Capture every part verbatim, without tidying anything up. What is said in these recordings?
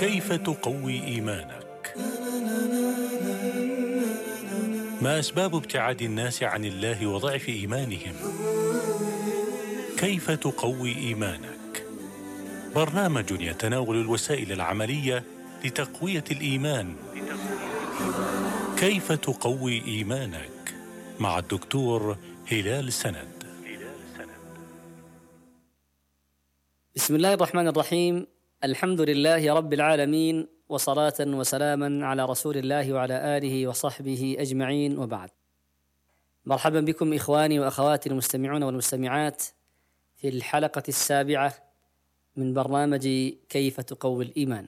كيف تقوي إيمانك؟ ما أسباب ابتعاد الناس عن الله وضعف إيمانهم؟ كيف تقوي إيمانك؟ برنامج يتناول الوسائل العملية لتقوية الإيمان. كيف تقوي إيمانك؟ مع الدكتور هلال سند. بسم الله الرحمن الرحيم. الحمد لله رب العالمين، وصلاة وسلاما على رسول الله وعلى آله وصحبه أجمعين، وبعد. مرحبا بكم إخواني وأخواتي المستمعون والمستمعات في الحلقة السابعة من برنامج كيف تقوي الإيمان.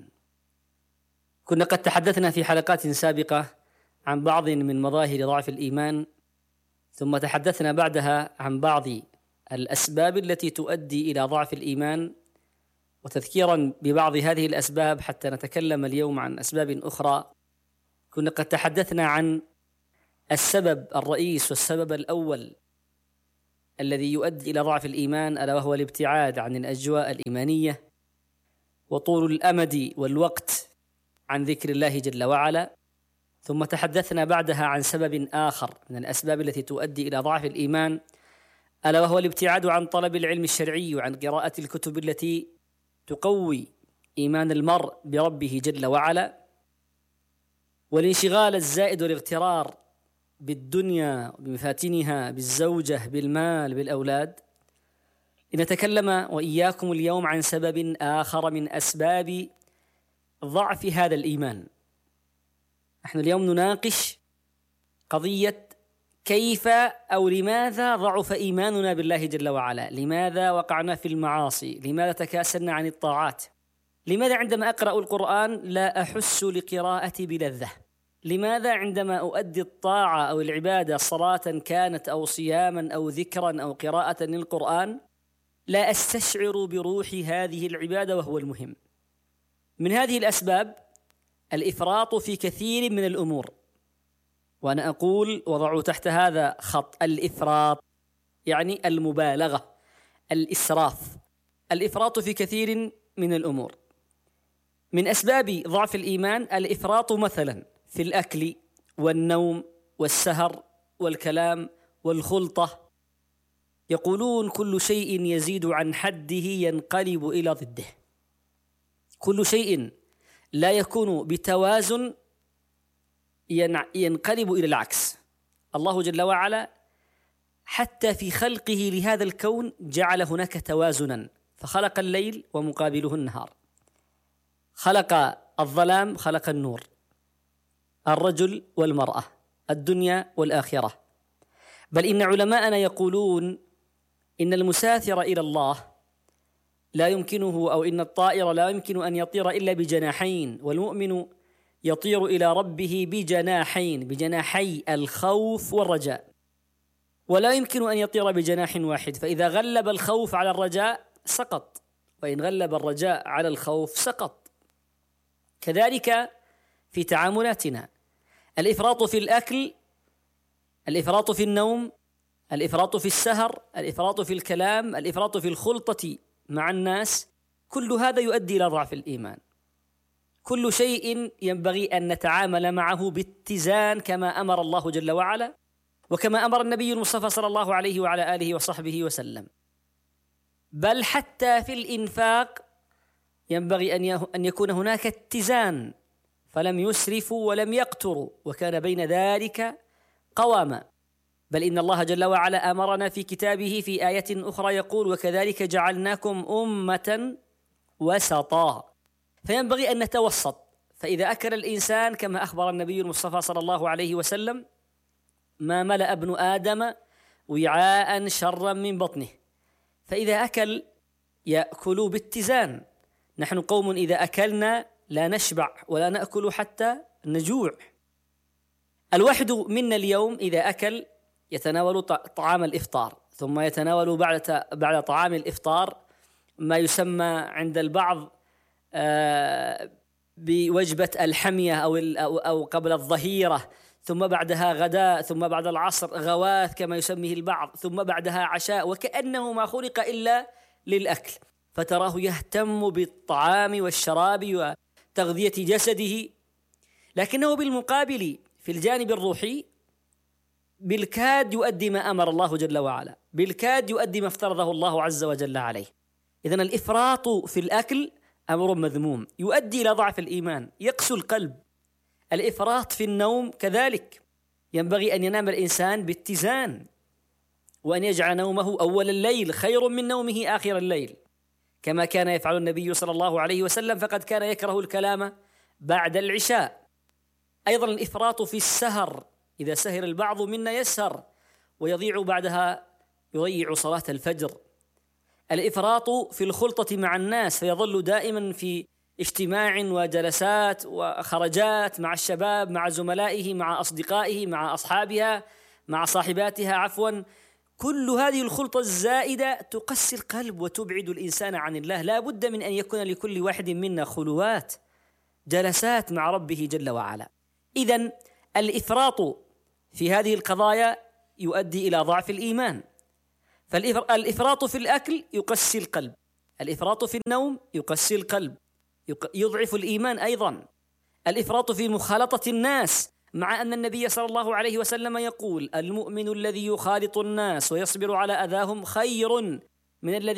كنا قد تحدثنا في حلقات سابقة عن بعض من مظاهر ضعف الإيمان، ثم تحدثنا بعدها عن بعض الأسباب التي تؤدي إلى ضعف الإيمان، وتذكيرا ببعض هذه الأسباب حتى نتكلم اليوم عن أسباب أخرى. كنا قد تحدثنا عن السبب الرئيس والسبب الأول الذي يؤدي إلى ضعف الإيمان، ألا وهو الابتعاد عن الأجواء الإيمانية وطول الأمد والوقت عن ذكر الله جل وعلا. ثم تحدثنا بعدها عن سبب آخر من الأسباب التي تؤدي إلى ضعف الإيمان، ألا وهو الابتعاد عن طلب العلم الشرعي وعن قراءة الكتب التي تقوي إيمان المرء بربه جل وعلا، والانشغال الزائد والاغترار بالدنيا بمفاتنها، بالزوجة، بالمال، بالأولاد. لنتكلم وإياكم اليوم عن سبب آخر من أسباب ضعف هذا الإيمان. نحن اليوم نناقش قضية كيف أو لماذا ضعف إيماننا بالله جل وعلا، لماذا وقعنا في المعاصي، لماذا تكاسلنا عن الطاعات، لماذا عندما أقرأ القرآن لا أحس لقراءتي بلذة، لماذا عندما أؤدي الطاعة أو العبادة صلاة كانت أو صياما أو ذكرا أو قراءة للقرآن لا أستشعر بروح هذه العبادة وهو المهم. من هذه الأسباب الإفراط في كثير من الأمور، وأنا أقول وضعوا تحت هذا خط الإفراط، يعني المبالغة، الإسراف، الإفراط في كثير من الأمور. من أسباب ضعف الإيمان الإفراط مثلا في الأكل والنوم والسهر والكلام والخلطة. يقولون كل شيء يزيد عن حده ينقلب إلى ضده، كل شيء لا يكون بتوازن ينقلب إلى العكس. الله جل وعلا حتى في خلقه لهذا الكون جعل هناك توازنا، فخلق الليل ومقابله النهار، خلق الظلام، خلق النور، الرجل والمرأة، الدنيا والآخرة. بل إن علماءنا يقولون إن المسافر إلى الله لا يمكنه، أو إن الطائر لا يمكن أن يطير إلا بجناحين، والمؤمن يطير إلى ربه بجناحين، بجناحي الخوف والرجاء، ولا يمكن أن يطير بجناح واحد، فإذا غلب الخوف على الرجاء سقط، وإن غلب الرجاء على الخوف سقط. كذلك في تعاملاتنا، الإفراط في الأكل، الإفراط في النوم، الإفراط في السهر، الإفراط في الكلام، الإفراط في الخلطة مع الناس، كل هذا يؤدي إلى ضعف الإيمان. كل شيء ينبغي أن نتعامل معه باتزان كما أمر الله جل وعلا، وكما أمر النبي المصطفى صلى الله عليه وعلى آله وصحبه وسلم. بل حتى في الإنفاق ينبغي أن يكون هناك اتزان، فلم يسرفوا ولم يقتروا، وكان بين ذلك قواما. بل إن الله جل وعلا أمرنا في كتابه في آية أخرى يقول: وكذلك جعلناكم أمة وسطا. فينبغي أن نتوسط. فإذا أكل الإنسان كما أخبر النبي المصطفى صلى الله عليه وسلم: ما ملأ ابن آدم وعاء شرا من بطنه. فإذا أكل يأكل باتزان. نحن قوم إذا أكلنا لا نشبع ولا نأكل حتى نجوع. الواحد منا اليوم إذا أكل يتناول طعام الإفطار، ثم يتناول بعد بعد طعام الإفطار ما يسمى عند البعض بوجبة الحمية أو أو قبل الظهيرة، ثم بعدها غداء، ثم بعد العصر غواث كما يسميه البعض، ثم بعدها عشاء، وكأنه ما خلق إلا للأكل. فتراه يهتم بالطعام والشراب تغذية جسده، لكنه بالمقابل في الجانب الروحي بالكاد يؤدي ما أمر الله جل وعلا، بالكاد يؤدي ما افترضه الله عز وجل عليه. إذن الإفراط في الأكل أمر مذموم يؤدي إلى ضعف الإيمان، يقسو القلب. الإفراط في النوم كذلك، ينبغي أن ينام الإنسان باتزان، وأن يجعل نومه أول الليل خير من نومه آخر الليل، كما كان يفعل النبي صلى الله عليه وسلم، فقد كان يكره الكلام بعد العشاء. أيضا الإفراط في السهر، إذا سهر البعض منا يسهر ويضيع بعدها يضيع صلاة الفجر. الإفراط في الخلطة مع الناس، فيظل دائما في اجتماع وجلسات وخرجات مع الشباب، مع زملائه، مع أصدقائه، مع أصحابها، مع صاحباتها عفوا. كل هذه الخلطة الزائدة تقسي القلب وتبعد الإنسان عن الله. لا بد من أن يكون لكل واحد منا خلوات، جلسات مع ربه جل وعلا. إذن الإفراط في هذه القضايا يؤدي إلى ضعف الإيمان. فالإفراط في الأكل يقسي القلب، الإفراط في النوم يقسي القلب، يضعف الإيمان أيضا. الإفراط في مخالطة الناس، مع أن النبي صلى الله عليه وسلم يقول: المؤمن الذي يخالط الناس ويصبر على أذاهم خير من الذي